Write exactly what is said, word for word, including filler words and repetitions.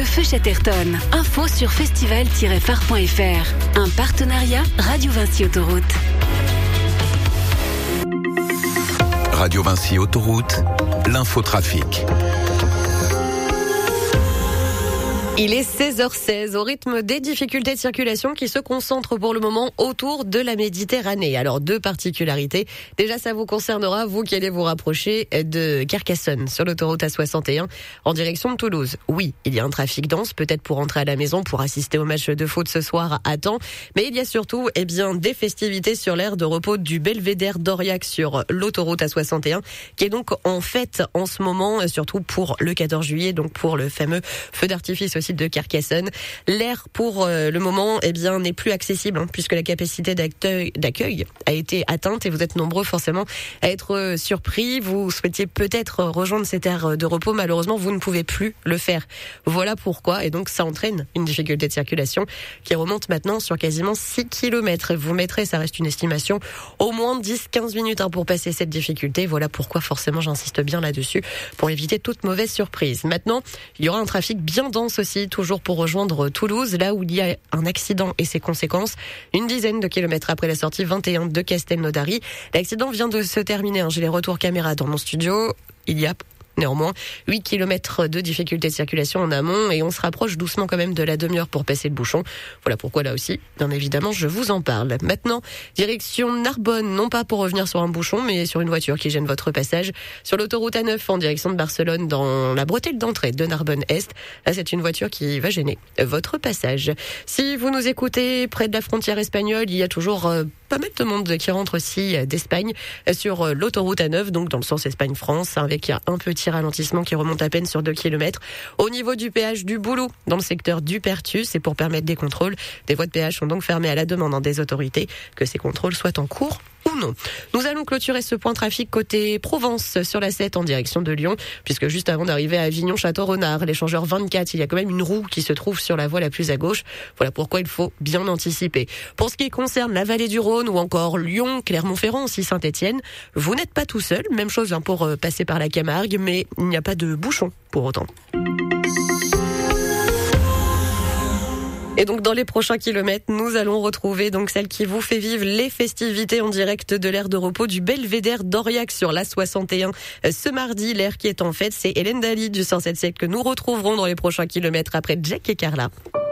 de feu Chatterton. Info sur festival tiret phare point f r. Un partenariat Radio Vinci Autoroute. Radio Vinci Autoroute, l'infotrafic. Il est seize heures seize, au rythme des difficultés de circulation qui se concentrent pour le moment autour de la Méditerranée. Alors, deux particularités. Déjà, ça vous concernera, vous qui allez vous rapprocher de Carcassonne, sur l'autoroute A soixante et un, en direction de Toulouse. Oui, il y a un trafic dense, peut-être pour rentrer à la maison, pour assister au match de foot ce soir à temps. Mais il y a surtout, eh bien, des festivités sur l'aire de repos du Belvédère d'Aurillac sur l'autoroute A soixante et un, qui est donc en fête en ce moment, surtout pour le quatorze juillet, donc pour le fameux feu d'artifice site de Carcassonne. L'air pour euh, le moment eh bien n'est plus accessible hein, puisque la capacité d'accueil, d'accueil a été atteinte et vous êtes nombreux forcément à être euh, surpris. Vous souhaitiez peut-être rejoindre cette aire de repos, malheureusement vous ne pouvez plus le faire. Voilà pourquoi, et donc ça entraîne une difficulté de circulation qui remonte maintenant sur quasiment six kilomètres. Vous mettrez, ça reste une estimation, au moins dix à quinze minutes hein, pour passer cette difficulté. Voilà pourquoi forcément j'insiste bien là-dessus pour éviter toute mauvaise surprise. Maintenant, il y aura un trafic bien dense aussi, toujours pour rejoindre Toulouse, là où il y a un accident et ses conséquences, une dizaine de kilomètres après la sortie vingt et un de Castelnaudary. L'accident vient de se terminer, hein. J'ai les retours caméra dans mon studio. Il y a néanmoins huit kilomètres de difficulté de circulation en amont et on se rapproche doucement quand même de la demi-heure pour passer le bouchon. Voilà pourquoi là aussi, bien évidemment, je vous en parle. Maintenant, direction Narbonne, non pas pour revenir sur un bouchon, mais sur une voiture qui gêne votre passage sur l'autoroute A neuf en direction de Barcelone dans la bretelle d'entrée de Narbonne-Est. Là, c'est une voiture qui va gêner votre passage. Si vous nous écoutez près de la frontière espagnole, il y a toujours euh, pas mal de monde qui rentre aussi d'Espagne sur l'autoroute A neuf, donc dans le sens Espagne-France, avec un petit ralentissement qui remonte à peine sur deux kilomètres. Au niveau du péage du Boulou, dans le secteur du Pertus, et pour permettre des contrôles, des voies de péage sont donc fermées à la demande des autorités, que ces contrôles soient en cours ou non. Nous allons clôturer ce point trafic côté Provence sur la sept en direction de Lyon, puisque juste avant d'arriver à Avignon-Château-Renard, l'échangeur vingt-quatre, il y a quand même une roue qui se trouve sur la voie la plus à gauche. Voilà pourquoi il faut bien anticiper. Pour ce qui concerne la vallée du Rhône ou encore Lyon, Clermont-Ferrand, aussi Saint-Étienne, vous n'êtes pas tout seul. Même chose hein, pour euh, passer par la Camargue, mais il n'y a pas de bouchon pour autant. Et donc dans les prochains kilomètres, nous allons retrouver donc celle qui vous fait vivre les festivités en direct de l'aire de repos du Belvédère d'Aurillac sur l'A soixante et un. Ce mardi, l'aire qui est en fête, c'est Hélène Dali du cent sept siècle que nous retrouverons dans les prochains kilomètres après Jack et Carla.